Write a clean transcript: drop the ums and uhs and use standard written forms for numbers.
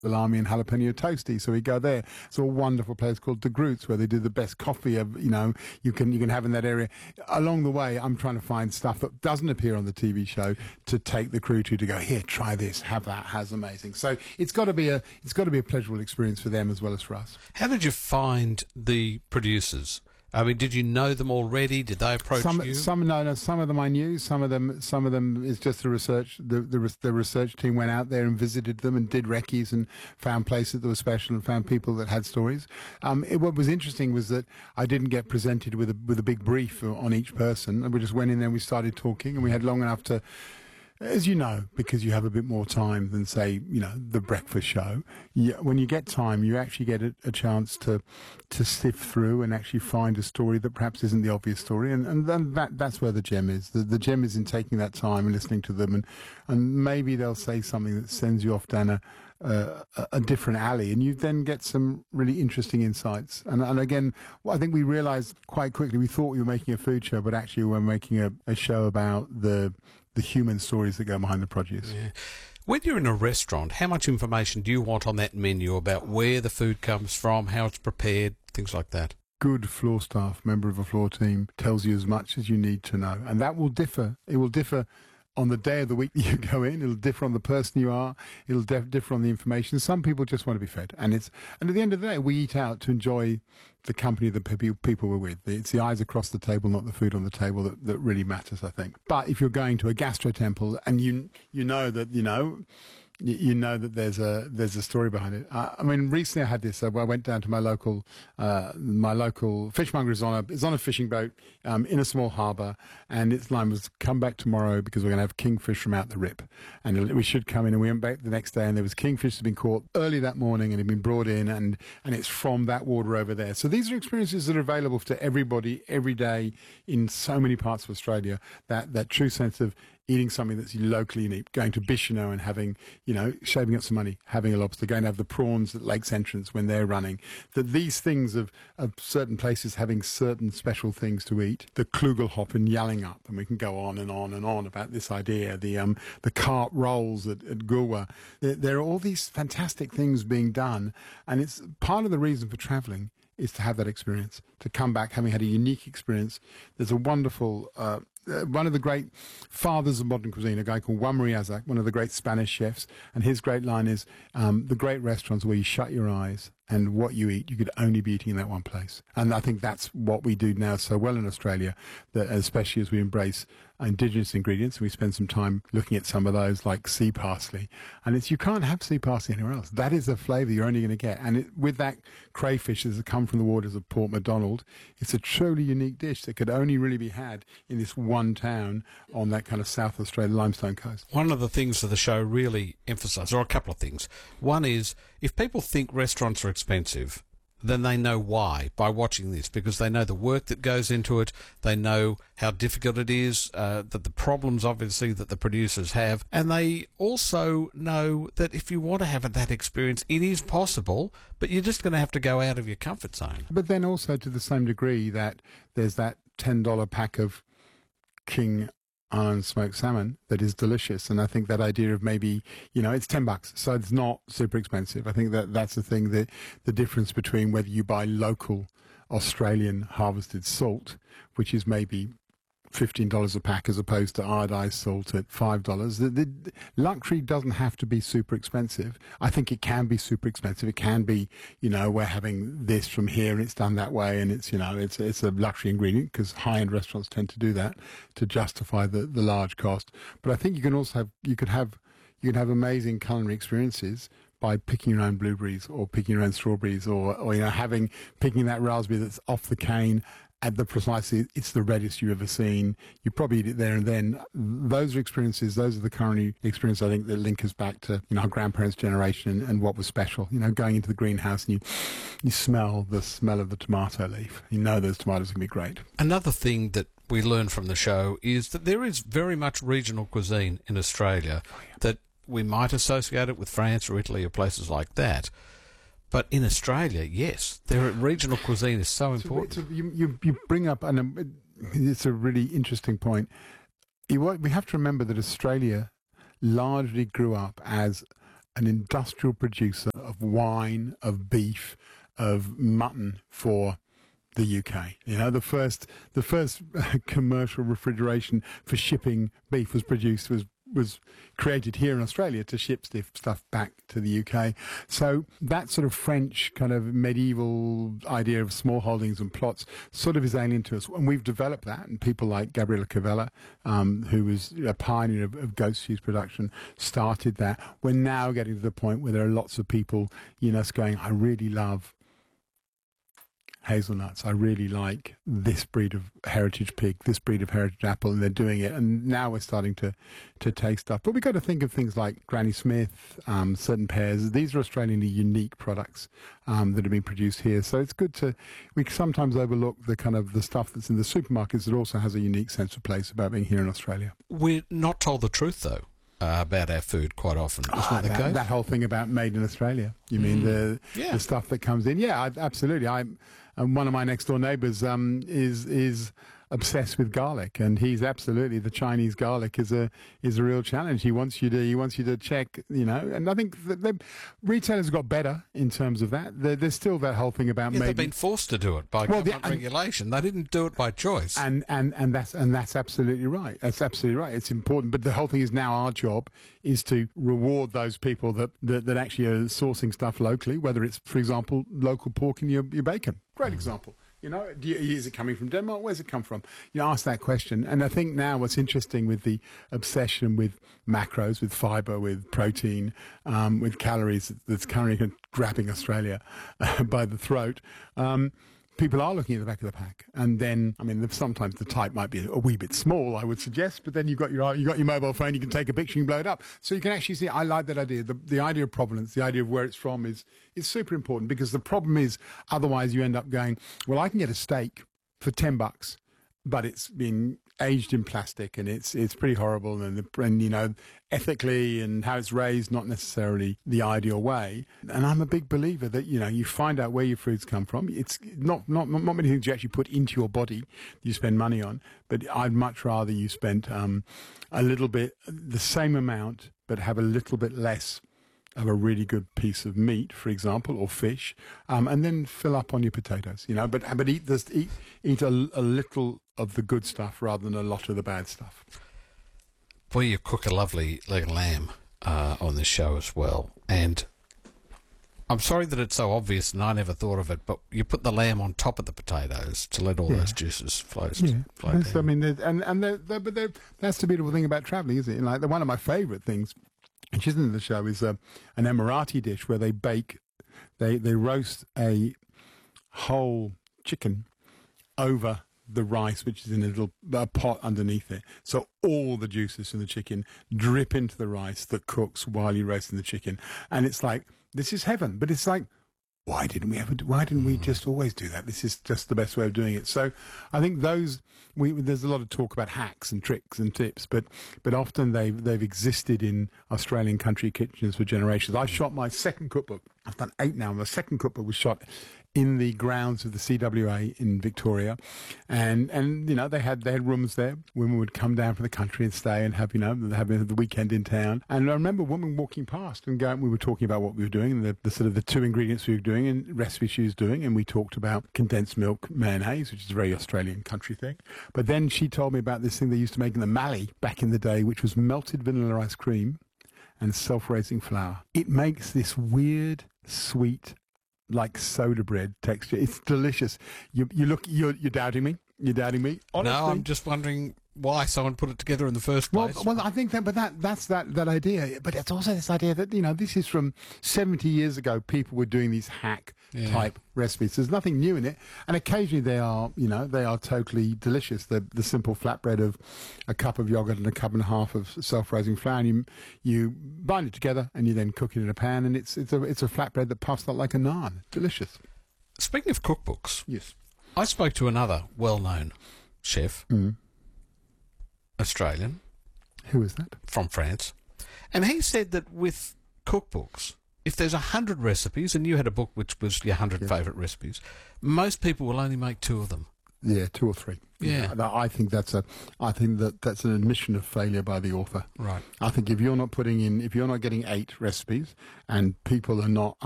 salami and jalapeno toasty. So we go there. It's a wonderful place called De Groot's where they do the best coffee you can have in that area. Along the way, I'm trying to find stuff that doesn't appear on the TV show to take the crew to go, here, try this, have that. Has amazing. So it's got to be a pleasurable experience for them as well as for us. How did you find the producers? I mean, did you know them already? Did they approach you? Some of them I knew. Some of them is just the research. The research team went out there and visited them and did recce's and found places that were special and found people that had stories. What was interesting was that I didn't get presented with a big brief on each person. We just went in there and we started talking, and we had long enough to. As you know, because you have a bit more time than, say, the breakfast show, when you get time, you actually get a chance to sift through and actually find a story that perhaps isn't the obvious story. And then that's where the gem is. The gem is in taking that time and listening to them. And maybe they'll say something that sends you off down a different alley, and you then get some really interesting insights. And again, I think we realized quite quickly, we thought we were making a food show, but actually we were making a show about the human stories that go behind the produce. Yeah. When you're in a restaurant, how much information do you want on that menu about where the food comes from, how it's prepared, things like that? Good floor staff, member of a floor team, tells you as much as you need to know. And that will differ. It will differ on the day of the week that you go in. It'll differ on the person you are. It'll differ on the information. Some people just want to be fed. And at the end of the day, we eat out to enjoy the company of the people we're with. It's the eyes across the table, not the food on the table, that really matters, I think. But if you're going to a gastro temple and you know that there's a story behind it. I mean, recently I had this. I went down to my local fishmonger is on a fishing boat in a small harbour, and its line was, come back tomorrow because we're going to have kingfish from out the rip, and we should come in. And we went back the next day, and there was kingfish that had been caught early that morning and had been brought in, and it's from that water over there. So these are experiences that are available to everybody every day in so many parts of Australia. That true sense of eating something that's locally unique, going to Bicheno and having, shaving up some money, having a lobster, going to have the prawns at Lakes Entrance when they're running. That these things of certain places having certain special things to eat. The Klugelhop in Yallingup, and we can go on and on and on about this idea. The cart rolls at Goolwa. There are all these fantastic things being done, and it's part of the reason for travelling is to have that experience, to come back having had a unique experience. There's a wonderful one of the great fathers of modern cuisine, a guy called Juan Mariazak, one of the great Spanish chefs, and his great line is, the great restaurants where you shut your eyes and what you eat, you could only be eating in that one place. And I think that's what we do now so well in Australia, that especially as we embrace indigenous ingredients, we spend some time looking at some of those like sea parsley. And you can't have sea parsley anywhere else. That is a flavour you're only going to get. And with that crayfish that has come from the waters of Port Macdonald, it's a truly unique dish that could only really be had in this one town on that kind of South Australia limestone coast. One of the things that the show really emphasises, or a couple of things. One is, if people think restaurants are expensive, then they know why by watching this, because they know the work that goes into it, they know how difficult it is, that the problems obviously that the producers have, and they also know that if you want to have that experience, it is possible, but you're just going to have to go out of your comfort zone. But then also to the same degree that there's that $10 pack of King Island smoked salmon that is delicious, and I think that idea of maybe it's $10, so it's not super expensive. I think that's the thing, that the difference between whether you buy local Australian harvested salt, which is maybe $15 a pack, as opposed to iodized salt at $5. The luxury doesn't have to be super expensive. I think it can be super expensive. It can be, we're having this from here and it's done that way, and it's a luxury ingredient, because high-end restaurants tend to do that to justify the large cost. But I think you can also have amazing culinary experiences by picking your own blueberries or picking your own strawberries, or picking that raspberry that's off the cane at it's the reddest you've ever seen. You probably eat it there and then. Those are experiences, those are the culinary experiences, I think, that link us back to our grandparents' generation and what was special. Going into the greenhouse and you smell the smell of the tomato leaf. You know those tomatoes are going to be great. Another thing that we learned from the show is that there is very much regional cuisine in Australia that we might associate it with France or Italy or places like that. But in Australia, yes, their regional cuisine is so important. You bring up, and it's a really interesting point. We have to remember that Australia largely grew up as an industrial producer of wine, of beef, of mutton for the UK. You know, the first commercial refrigeration for shipping beef was created here in Australia to ship stuff back to the UK. So that sort of French kind of medieval idea of small holdings and plots sort of is alien to us. And we've developed that, and people like Gabriella Cavella, who was a pioneer of goat cheese production, started that. We're now getting to the point where there are lots of people, you know, going, I really love hazelnuts. I really like this breed of heritage pig, this breed of heritage apple, and they're doing it. And now we're starting to taste stuff. But we've got to think of things like Granny Smith, certain pears. These are Australianly unique products that have been produced here. So it's good we sometimes overlook the kind of the stuff that's in the supermarkets that also has a unique sense of place about being here in Australia. We're not told the truth, though. About our food quite often. Isn't that the case? That whole thing about made in Australia. You mean the stuff that comes in? Yeah, absolutely. One of my next door neighbours is obsessed with garlic, and he's absolutely, the Chinese garlic is a real challenge. He wants you to check, you know. And I think retailers have got better in terms of that. There's still that whole thing about they've been forced to do it by government regulation. They didn't do it by choice. And that's absolutely right. That's absolutely right. It's important. But the whole thing is now our job is to reward those people that actually are sourcing stuff locally, whether it's, for example, local pork in your bacon. Great example. You know, is it coming from Denmark? Where's it come from? You ask that question. And I think now what's interesting with the obsession with macros, with fibre, with protein, with calories that's currently grabbing Australia by the throat, people are looking at the back of the pack. And then, I mean, sometimes the type might be a wee bit small, I would suggest, but then you've got your mobile phone, you can take a picture and blow it up. So you can actually see, I like that idea. The idea of provenance, the idea of where it's from is super important, because the problem is otherwise you end up going, well, I can get a steak for $10, but it's been aged in plastic and it's pretty horrible, and you know, ethically and how it's raised, not necessarily the ideal way. And I'm a big believer that, you know, you find out where your foods come from. It's not many things you actually put into your body you spend money on, but I'd much rather you spent a little bit, the same amount, but have a little bit less of a really good piece of meat, for example, or fish, and then fill up on your potatoes, you know, but eat a little of the good stuff rather than a lot of the bad stuff. Well, you cook a lovely leg of lamb on this show as well, and I'm sorry that it's so obvious and I never thought of it, but you put the lamb on top of the potatoes to let all those juices flow down. I mean, but that's the beautiful thing about travelling, isn't it? Like, one of my favourite things, which isn't in the show, is an Emirati dish where they roast a whole chicken over the rice, which is in a little pot underneath it. So all the juices from the chicken drip into the rice that cooks while you're roasting the chicken. And it's like, this is heaven. But it's like, why didn't we just always do that? This is just the best way of doing it. So I think there's a lot of talk about hacks and tricks and tips, but often they've existed in Australian country kitchens for generations. I shot my second cookbook. I've done 8 now. My second cookbook was shot in the grounds of the CWA in Victoria, and you know, they had rooms there. Women would come down from the country and stay and have the weekend in town. And I remember women walking past and going, we were talking about what we were doing and the sort of the 2 ingredients we were doing and recipe she was doing, and we talked about condensed milk mayonnaise, which is a very Australian country thing. But then she told me about this thing they used to make in the Mallee back in the day, which was melted vanilla ice cream and self-raising flour. It makes this weird, sweet, like soda bread texture. It's delicious. You're doubting me? You're doubting me? Honestly, no, I'm just wondering why someone put it together in the first place. Well, I think that's that idea. But it's also this idea that, you know, this is from 70 years ago. People were doing these hack type recipes. There's nothing new in it, and occasionally they are totally delicious. The simple flatbread of a cup of yogurt and a cup and a half of self-raising flour, and you bind it together and you then cook it in a pan, and it's a flatbread that puffs up like a naan. Delicious. Speaking of cookbooks, yes, I spoke to another well-known chef, Australian. Who is that? From France. And he said that with cookbooks, if there's 100 recipes, and you had a book which was your 100 favourite recipes, most people will only make 2 of them. Yeah, 2 or 3. Yeah. I think that's an admission of failure by the author. Right. I think if you're not getting 8 recipes and people are not